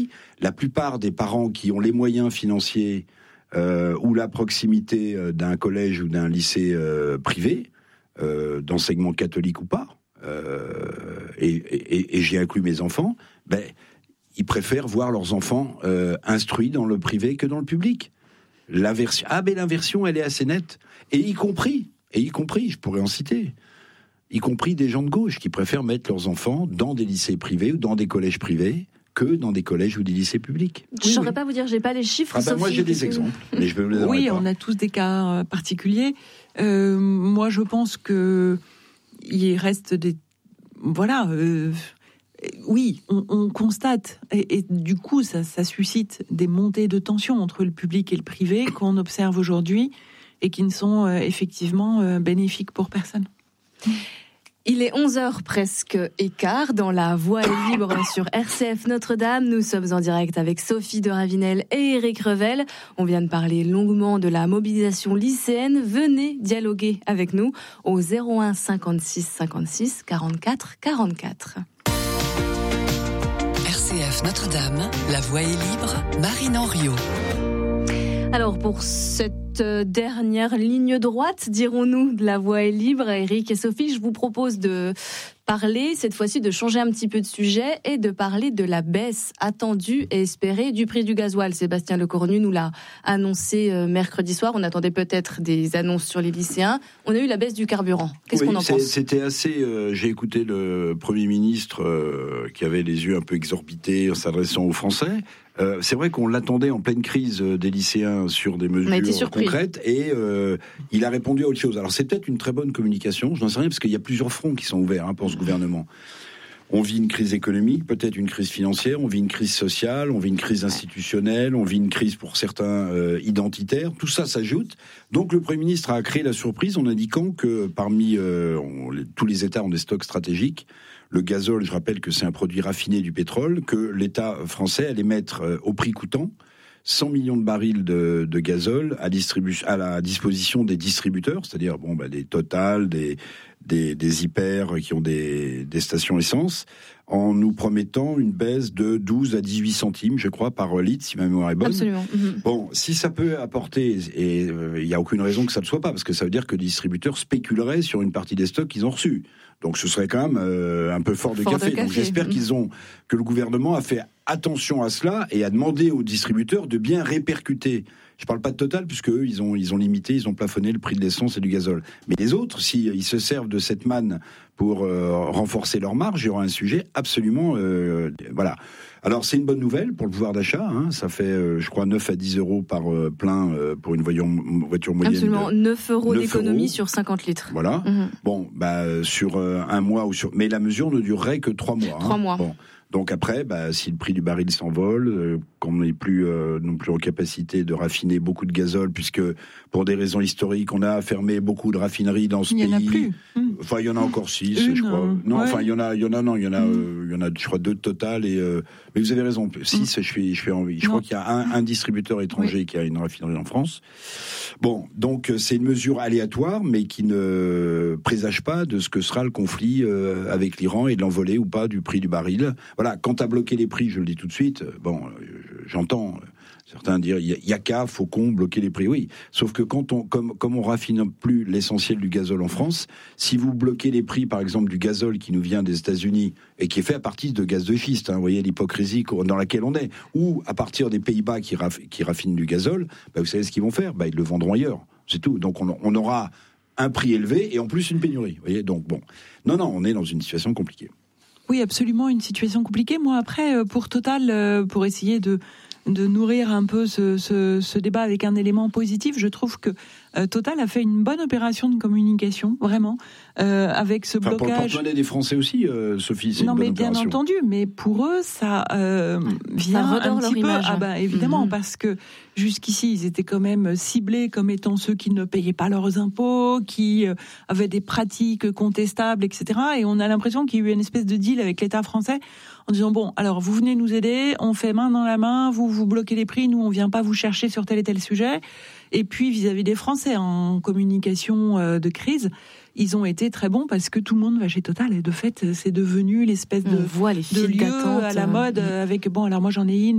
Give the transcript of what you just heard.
La plupart des parents qui ont les moyens financiers ou la proximité d'un collège ou d'un lycée privé, d'enseignement catholique ou pas, et j'ai inclus mes enfants, ils préfèrent voir leurs enfants instruits dans le privé que dans le public. L'inversion, elle est assez nette. Et y compris, je pourrais en citer, y compris des gens de gauche qui préfèrent mettre leurs enfants dans des lycées privés ou dans des collèges privés que dans des collèges ou des lycés publics. Je ne saurais pas vous dire, j'ai pas les chiffres. Moi j'ai des exemples, mais je vais vous les donner. Oui, on a tous des cas particuliers. Moi je pense que il reste des... Voilà... Oui, on constate, et du coup, ça suscite des montées de tension entre le public et le privé qu'on observe aujourd'hui et qui ne sont effectivement bénéfiques pour personne. Il est 11h presque et quart dans La Voix est libre sur RCF Notre-Dame. Nous sommes en direct avec Sophie de Ravenel et Éric Revel. On vient de parler longuement de la mobilisation lycéenne. Venez dialoguer avec nous au 01 56 56 44 44. RCF Notre-Dame, La Voix est libre, Marine Henriot. Alors pour cette dernière ligne droite, dirons-nous, de La Voix est libre, Éric et Sophie, je vous propose de parler, cette fois-ci, de changer un petit peu de sujet et de parler de la baisse attendue et espérée du prix du gasoil. Sébastien Lecornu nous l'a annoncé mercredi soir. On attendait peut-être des annonces sur les lycéens. On a eu la baisse du carburant. Qu'est-ce qu'on en pense ? C'était assez... j'ai écouté le Premier ministre qui avait les yeux un peu exorbités en s'adressant aux Français. C'est vrai qu'on l'attendait en pleine crise des lycéens sur des mesures concrètes et il a répondu à autre chose. Alors c'est peut-être une très bonne communication, je n'en sais rien, parce qu'il y a plusieurs fronts qui sont ouverts pour ce gouvernement. On vit une crise économique, peut-être une crise financière, on vit une crise sociale, on vit une crise institutionnelle, on vit une crise pour certains identitaire. Tout ça s'ajoute. Donc le Premier ministre a créé la surprise en indiquant que parmi tous les États ont des stocks stratégiques. Le gazole, je rappelle que c'est un produit raffiné du pétrole, que l'État français allait mettre au prix coûtant 100 millions de barils de gazole à la disposition des distributeurs, c'est-à-dire des Total, des Hyper qui ont des stations essence, en nous promettant une baisse de 12 à 18 centimes, je crois, par litre, si ma mémoire est bonne. Absolument. Bon, si ça peut apporter, et il n'y a aucune raison que ça ne soit pas, parce que ça veut dire que les distributeurs spéculeraient sur une partie des stocks qu'ils ont reçus. Donc ce serait quand même un peu fort de café. Donc j'espère que le gouvernement a fait attention à cela et a demandé aux distributeurs de bien répercuter. Je parle pas de Total, puisque eux, ils ont limité, ils ont plafonné le prix de l'essence et du gazole. Mais les autres, s'ils se servent de cette manne pour renforcer leur marge, il y aura un sujet absolument... voilà. Alors, c'est une bonne nouvelle pour le pouvoir d'achat. Ça fait, je crois, 9 à 10 euros par plein pour une voiture moyenne. Absolument, 9 euros d'économie sur 50 litres. Voilà. Bon, sur un mois ou sur... Mais la mesure ne durerait que 3 mois. 3 mois. Bon. Donc après, si le prix du baril s'envole, qu'on n'est plus non plus en capacité de raffiner beaucoup de gazole, puisque pour des raisons historiques, on a fermé beaucoup de raffineries dans ce pays. Il n'y en a plus. Enfin, il y en a encore 6, je crois. Non, ouais. Enfin, il y en a, je crois, 2 de Total. Mais vous avez raison, 6, je crois qu'il y a un distributeur étranger qui a une raffinerie en France. Bon, donc c'est une mesure aléatoire, mais qui ne présage pas de ce que sera le conflit avec l'Iran et de l'envolée ou pas du prix du baril. Voilà, quant à bloquer les prix, je le dis tout de suite, j'entends certains dire il y a qu'à, faut qu'on bloquer les prix. Oui, sauf que comme on raffine plus l'essentiel du gazole en France, si vous bloquez les prix, par exemple, du gazole qui nous vient des États-Unis et qui est fait à partir de gaz de schiste, vous voyez l'hypocrisie dans laquelle on est, ou à partir des Pays-Bas qui raffinent du gazole, vous savez ce qu'ils vont faire, ils le vendront ailleurs, c'est tout. Donc on aura un prix élevé et en plus une pénurie. Vous voyez, donc non, on est dans une situation compliquée. Oui, absolument, une situation compliquée. Moi, après, pour Total, pour essayer de nourrir un peu ce débat avec un élément positif, je trouve que Total a fait une bonne opération de communication, vraiment, avec ce blocage. Pour le porte-monnaie des Français aussi, Sophie, c'est une bonne opération. Non, mais bien entendu, mais pour eux, ça vient un petit peu... Image. Évidemment, parce que jusqu'ici, ils étaient quand même ciblés comme étant ceux qui ne payaient pas leurs impôts, qui avaient des pratiques contestables, etc. Et on a l'impression qu'il y a eu une espèce de deal avec l'État français en disant, alors vous venez nous aider, on fait main dans la main, vous bloquez les prix, nous on vient pas vous chercher sur tel et tel sujet. Et puis vis-à-vis des Français en communication de crise, ils ont été très bons parce que tout le monde va chez Total. Et de fait, c'est devenu l'espèce de lieu à la mode avec, bon, alors moi j'en ai une